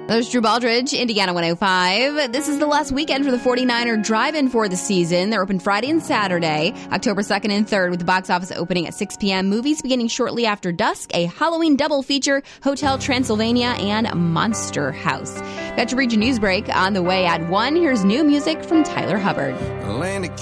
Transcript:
There's Drew Baldridge, Indiana 105. This is the last weekend for the 49er Drive-In for the season. They're open Friday and Saturday, October 2nd and 3rd, with the box office opening at 6 p.m. Movies beginning shortly after dusk, a Halloween double feature, Hotel Transylvania, and Monster House. Metro Region News Break on the way at 1. Here's new music from Tyler Hubbard.